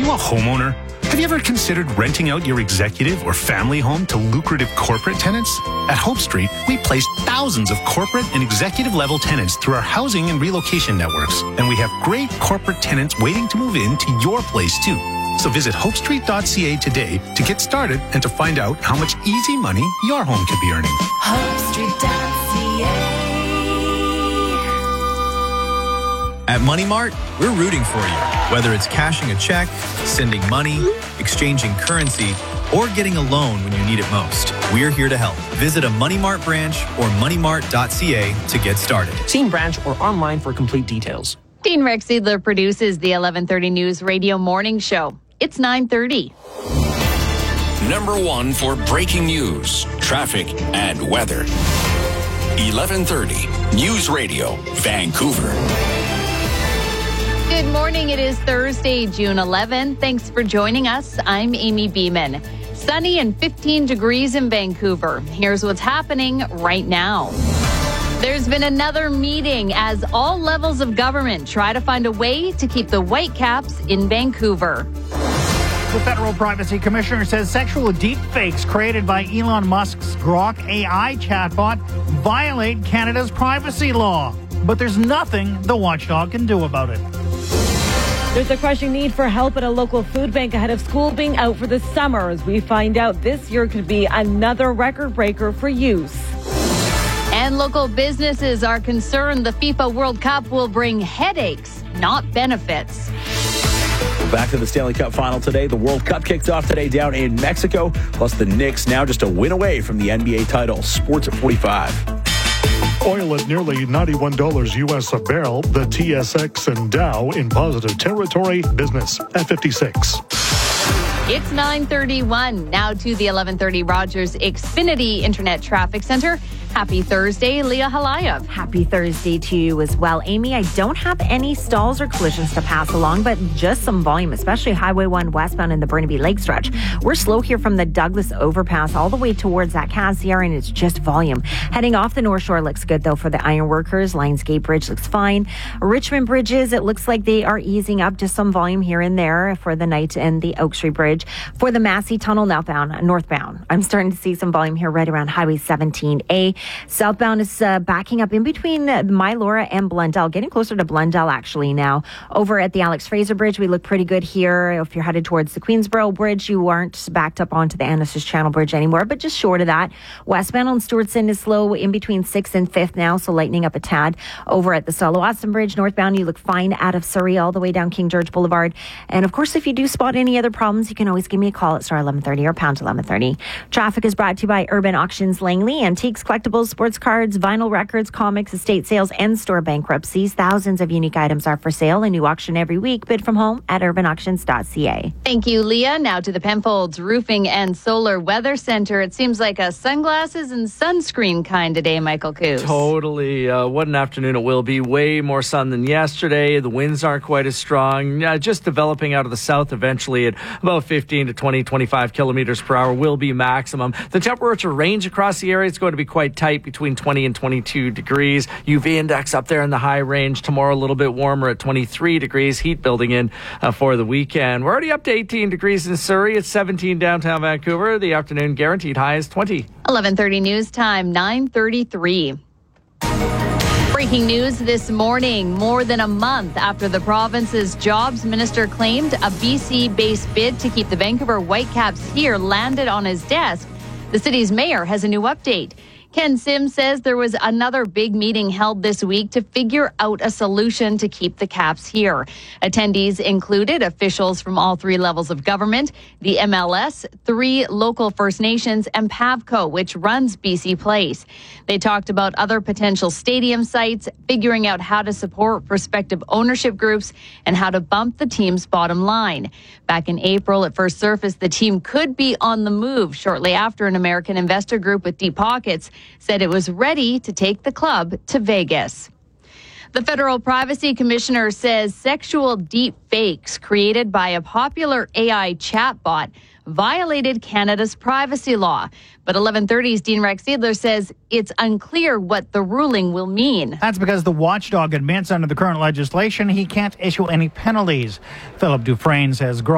you a homeowner? Have you ever considered renting out your executive or family home to lucrative corporate tenants? At Hope Street, we place thousands of corporate and executive level tenants through our housing and relocation networks. And we have great corporate tenants waiting to move into your place too. So visit hopestreet.ca today to get started and to find out how much easy money your home could be earning. hopestreet.ca. At Money Mart, we're rooting for you. Whether it's cashing a check, sending money, exchanging currency, or getting a loan when you need it most, we're here to help. Visit a Money Mart branch or moneymart.ca to get started. See in branch or online for complete details. Dean Rex Seidler produces the 11:30 News Radio Morning Show. It's 9:30. Number one for breaking news, traffic, and weather. 11:30 News Radio, Vancouver. Good morning. It is Thursday, June 11. Thanks for joining us. I'm Amy Beeman. Sunny and 15 degrees in Vancouver. Here's what's happening right now. There's been another meeting as all levels of government try to find a way to keep the Whitecaps in Vancouver. The Federal Privacy Commissioner says sexual deepfakes created by Elon Musk's Grok AI chatbot violate Canada's privacy law. But there's nothing the watchdog can do about it. There's a crushing need for help at a local food bank ahead of school being out for the summer as we find out this year could be another record breaker for use. And local businesses are concerned the FIFA World Cup will bring headaches, not benefits. Back to the Stanley Cup final today. The World Cup kicks off today down in Mexico. Plus the Knicks now just a win away from the NBA title. Sports at 45. Oil at nearly $91 U.S. a barrel. The TSX and Dow in positive territory. Business at 56. It's 9:31. Now to the 11:30 Rogers Xfinity Internet Traffic Center. Happy Thursday, Leah Halayev. Happy Thursday to you as well. Amy, I don't have any stalls or collisions to pass along, but just some volume, especially Highway 1 westbound in the Burnaby Lake stretch. We're slow here from the Douglas overpass all the way towards that Cassiar, and it's just volume. Heading off the North Shore looks good, though, for the ironworkers. Lionsgate Bridge looks fine. Richmond Bridges, it looks like they are easing up, just some volume here and there for the night, and the Oak Street Bridge. For the Massey Tunnel northbound, I'm starting to see some volume here right around Highway 17A. Southbound is backing up in between Mylora and Blundell, getting closer to Blundell actually now. Over at the Alex Fraser Bridge, we look pretty good here. If you're headed towards the Queensboro Bridge, you aren't backed up onto the Annacis Channel Bridge anymore, but just short of that. Westbound on Stewartson is slow in between 6th and 5th now, so lightening up a tad. Over at the Stella-Watson Bridge, northbound, you look fine out of Surrey all the way down King George Boulevard. And of course, if you do spot any other problems, you can always give me a call at star 1130 or pound 1130. Traffic is brought to you by Urban Auctions Langley. Antiques, collectibles, sports cards, vinyl records, comics, estate sales, and store bankruptcies. Thousands of unique items are for sale. A new auction every week. Bid from home at urbanauctions.ca. Thank you, Leah. Now to the Penfolds Roofing and Solar Weather Center. It seems like a sunglasses and sunscreen kind of day, Michael Coos. Totally. What an afternoon it will be. Way more sun than yesterday. The winds aren't quite as strong. Just developing out of the south eventually at about 15 to 20, 25 kilometers per hour will be maximum. The temperature range across the area is going to be quite tight, between 20 and 22 degrees. UV index up there in the high range. Tomorrow a little bit warmer at 23 degrees. Heat building in for the weekend. We're already up to 18 degrees in Surrey. It's 17 downtown Vancouver. The afternoon guaranteed high is 20. 11:30 news time, 9:33. Breaking news this morning. More than a month after the province's jobs minister claimed a BC-based bid to keep the Vancouver Whitecaps here landed on his desk, the city's mayor has a new update. Ken Sims says there was another big meeting held this week to figure out a solution to keep the Caps here. Attendees included officials from all three levels of government, the MLS, 3 local First Nations, and PAVCO, which runs BC Place. They talked about other potential stadium sites, figuring out how to support prospective ownership groups, and how to bump the team's bottom line. Back in April, it first surfaced the team could be on the move shortly after an American investor group with deep pockets said it was ready to take the club to Vegas. The Federal Privacy Commissioner says sexual deep fakes created by a popular AI chatbot violated Canada's privacy law. But 1130's Dean Rex Seidler says it's unclear what the ruling will mean. That's because the watchdog admits under the current legislation he can't issue any penalties. Philip Dufresne says